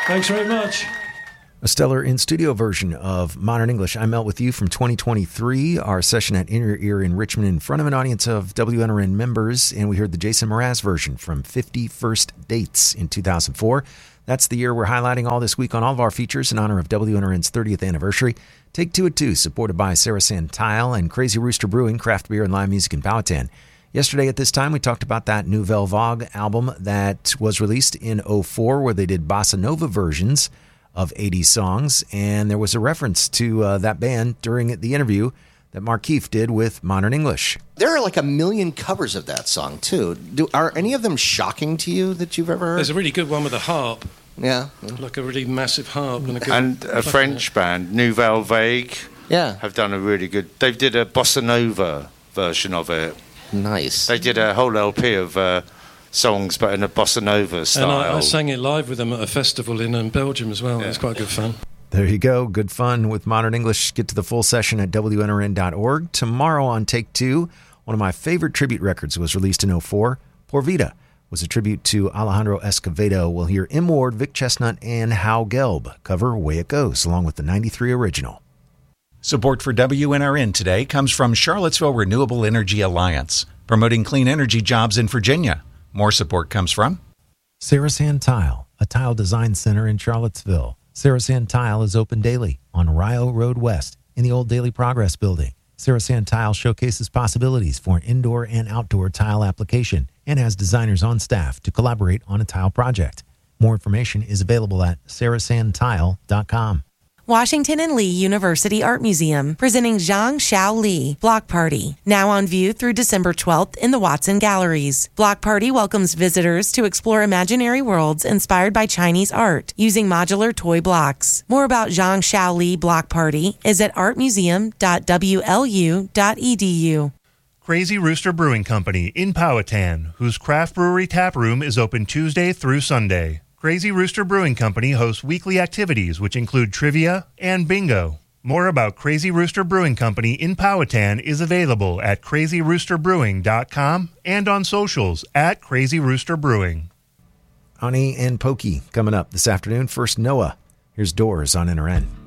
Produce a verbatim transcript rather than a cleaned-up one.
Thanks very much. A stellar in-studio version of Modern English, I Melt With You from twenty twenty-three, our session at In Your Ear in Richmond in front of an audience of W N R N members, and we heard the Jason Mraz version from fifty First Dates in two thousand four. That's the year we're highlighting all this week on all of our features in honor of W N R N's thirtieth anniversary. Take Two at Two, supported by Sarah Santile and Crazy Rooster Brewing, craft beer and live music in Powhatan. Yesterday at this time, we talked about that Nouvelle Vague album that was released in oh four, where they did bossa nova versions of eighties songs, and there was a reference to uh, that band during the interview that Mark Keefe did with Modern English. There are like a million covers of that song, too. Do, are any of them shocking to you that you've ever heard? There's a really good one with a harp. Yeah. Like a really massive harp. And a, good and a French band, Nouvelle Vague, yeah. have done a really good... They did a bossa nova version of it. Nice. They did a whole L P of... Uh, songs, but in a bossa nova style. And I, I sang it live with them at a festival in um, Belgium as well. Yeah. It was quite good fun. There you go. Good fun with Modern English. Get to the full session at W N R N dot org. Tomorrow on Take Two, one of my favorite tribute records was released in oh four. Por Vida was a tribute to Alejandro Escovedo. We'll hear M. Ward, Vic Chestnut, and Hal Gelb cover Way It Goes, along with the ninety-three original. Support for W N R N today comes from Charlottesville Renewable Energy Alliance, promoting clean energy jobs in Virginia. More support comes from Sarah Santile, a tile design center in Charlottesville. Sarah Santile is open daily on Rio Road West in the old Daily Progress building. Sarah Santile showcases possibilities for an indoor and outdoor tile application and has designers on staff to collaborate on a tile project. More information is available at sarah santile dot com. Washington and Lee University Art Museum, presenting Zhang Xiao Li Block Party, now on view through December twelfth in the Watson Galleries. Block Party welcomes visitors to explore imaginary worlds inspired by Chinese art using modular toy blocks. More about Zhang Xiao Li Block Party is at art museum dot w l u dot e d u. Crazy Rooster Brewing Company in Powhatan, whose craft brewery tap room is open Tuesday through Sunday. Crazy Rooster Brewing Company hosts weekly activities which include trivia and bingo. More about Crazy Rooster Brewing Company in Powhatan is available at crazy rooster brewing dot com and on socials at Crazy Rooster Brewing. Ani and Pokey coming up this afternoon. First, Noah. Here's Doors on N R N.